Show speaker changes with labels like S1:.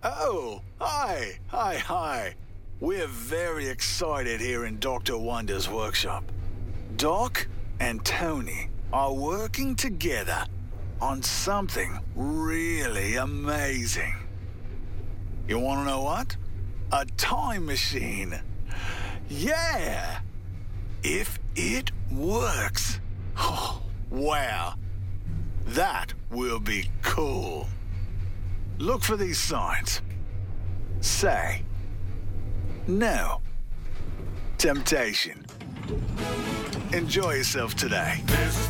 S1: Oh, hi. We're very excited here in Dr. Wonder's workshop. Doc and Tony are working together on something really amazing. You want to know what? A time machine. Yeah! If it works, oh, wow, that will be cool. Look for these signs. Say, no temptation. Enjoy yourself today.
S2: There's a